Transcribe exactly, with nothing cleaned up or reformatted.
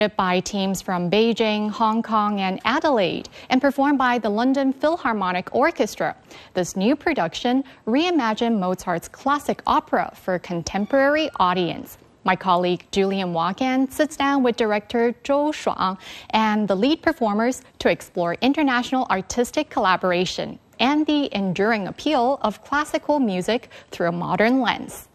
by teams from Beijing, Hong Kong, and Adelaide, and performed by the London Philharmonic Orchestra. This new production reimagined Mozart's classic opera for a contemporary audience. My colleague Julian Wagan sits down with director Zhou Shuang and the lead performers to explore international artistic collaboration and the enduring appeal of classical music through a modern lens.